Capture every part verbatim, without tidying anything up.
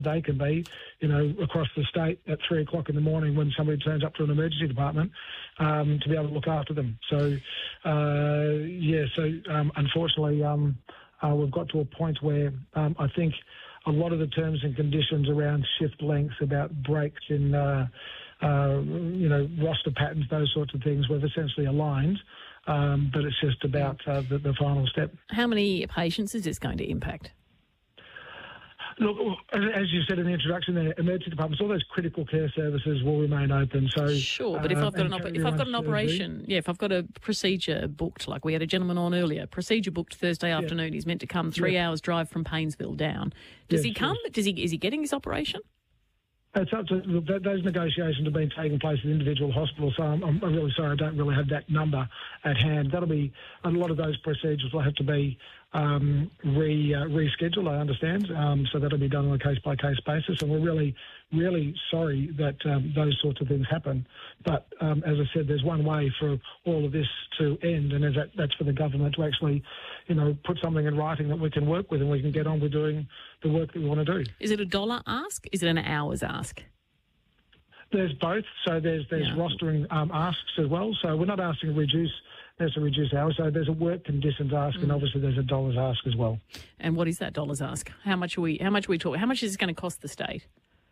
they can be, you know, across the state at three o'clock in the morning when somebody turns up to an emergency department um, to be able to look after them. So, uh, yeah, so um, unfortunately um, uh, we've got to a point where um, I think a lot of the terms and conditions around shift lengths, about breaks in, uh, uh, you know, roster patterns, those sorts of things, we've essentially aligned. Um, but it's just about uh, the, the final step. How many patients is this going to impact? Look, as you said in the introduction, the emergency departments, all those critical care services will remain open. So sure, but if uh, I've got an op- if I've got an operation, yeah, if I've got a procedure booked, like we had a gentleman on earlier, procedure booked Thursday yeah. afternoon, he's meant to come three yeah. hours drive from Paynesville down. Does yes, he come? Yes. Does he? Is he getting his operation? It's up to, look, those negotiations have been taking place with individual hospitals, so I'm, I'm really sorry I don't really have that number at hand. That'll be, a lot of those procedures will have to be um, re, uh, rescheduled, I understand, um, so that'll be done on a case-by-case basis, and we're really, really sorry that um, those sorts of things happen. But um, as I said, there's one way for all of this to end, and that, that's for the government to actually, you know, put something in writing that we can work with and we can get on with doing the work that we want to do. Is it a dollar ask? Is it an hours ask? There's both. So there's there's yeah. rostering um, asks as well. So we're not asking to reduce, there's a reduce hours. So there's a work conditions ask, mm. and obviously there's a dollars ask as well. And what is that dollars ask? How much are we? How much are we talking? How much is it going to cost the state?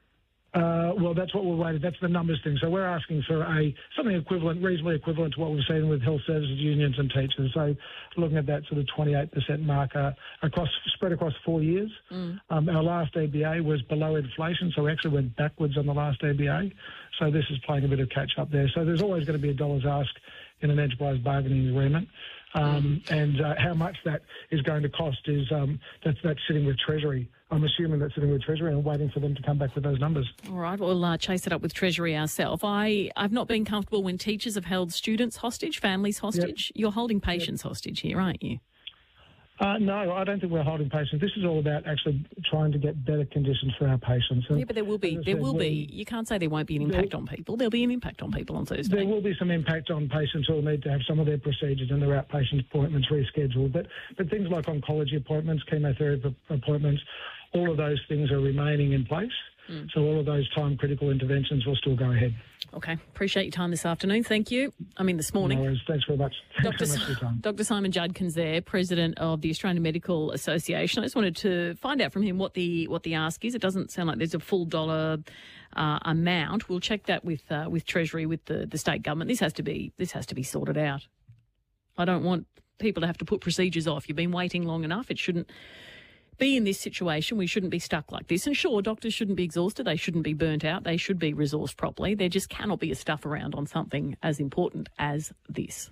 Uh, well, that's what we're waiting. That's the numbers thing. So we're asking for a something equivalent, reasonably equivalent to what we've seen with health services unions and teachers. So looking at that sort of twenty-eight percent marker across spread across four years. Mm. Um, our last A B A was below inflation, so we actually went backwards on the last A B A. So this is playing a bit of catch up there. So there's always going to be a dollars ask in an enterprise bargaining agreement. Um, and uh, how much that is going to cost is um, that's that's sitting with Treasury. I'm assuming that's sitting with Treasury and waiting for them to come back with those numbers. All right, we'll uh, chase it up with Treasury ourselves. I, I've not been comfortable when teachers have held students hostage, families hostage. Yep. You're holding patients yep. hostage here, aren't you? Uh, no, I don't think we're holding patients. This is all about actually trying to get better conditions for our patients. And yeah, but there will be. There said, will be. You can't say there won't be an impact there, on people. There'll be an impact on people on Thursday. There will be some impact on patients who will need to have some of their procedures and their outpatient appointments rescheduled. But but things like oncology appointments, chemotherapy appointments, all of those things are remaining in place. Mm. So all of those time-critical interventions will still go ahead. Okay. Appreciate your time this afternoon. Thank you. I mean, this morning. No worries. Thanks very much. Thanks Doctor very much for your time. Doctor Simon Judkins there, President of the Australian Medical Association. I just wanted to find out from him what the what the ask is. It doesn't sound like there's a full dollar uh, amount. We'll check that with uh, with Treasury, with the, the state government. This has to be this has to be sorted out. I don't want people to have to put procedures off. You've been waiting long enough. It shouldn't be in this situation. We shouldn't be stuck like this. And sure, doctors shouldn't be exhausted. They shouldn't be burnt out. They should be resourced properly. There just cannot be a stuff around on something as important as this.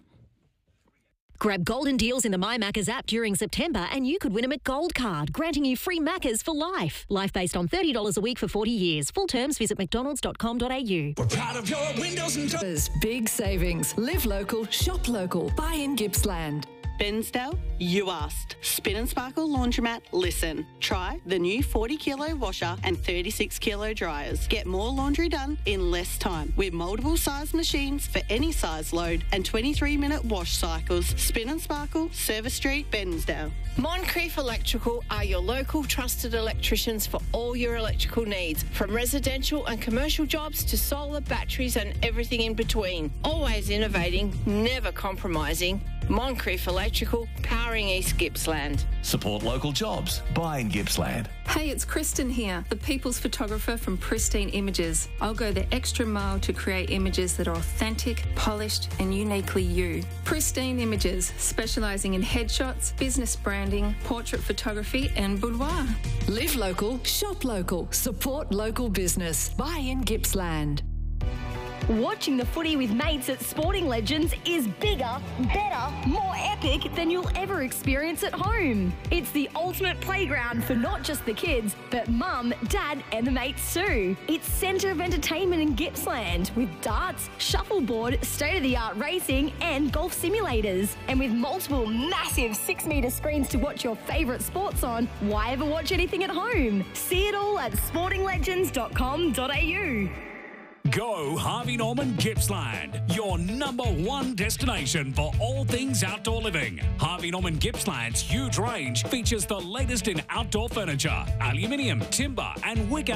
Grab golden deals in the My Maccas app during September and you could win a McGold card, granting you free Maccas for life. Life based on thirty dollars a week for forty years. Full terms visit mcdonalds dot com dot a u. We're proud of your windows and doors. Big savings. Live local, shop local. Buy in Gippsland. Bensdale, you asked. Spin and Sparkle Laundromat, listen. Try the new forty kilo washer and thirty-six kilo dryers. Get more laundry done in less time with multiple size machines for any size load and twenty-three minute wash cycles. Spin and Sparkle, Service Street, Bensdale. Moncrief Electrical are your local trusted electricians for all your electrical needs, from residential and commercial jobs to solar, batteries and everything in between. Always innovating, never compromising. Moncrief Electrical, powering East Gippsland. Support local jobs. Buy in Gippsland. Hey, it's Kristen here, the people's photographer from Pristine Images. I'll go the extra mile to create images that are authentic, polished and uniquely you. Pristine Images, specialising in headshots, business branding, portrait photography and boudoir. Live local, shop local, support local business. Buy in Gippsland. Watching the footy with mates at Sporting Legends is bigger, better, more epic than you'll ever experience at home. It's the ultimate playground for not just the kids, but mum, dad and the mates too. It's centre of entertainment in Gippsland with darts, shuffleboard, state-of-the-art racing and golf simulators. And with multiple massive six metre screens to watch your favourite sports on, why ever watch anything at home? See it all at sporting legends dot com dot a u. Go Harvey Norman Gippsland, your number one destination for all things outdoor living. Harvey Norman Gippsland's huge range features the latest in outdoor furniture, aluminium, timber and wicker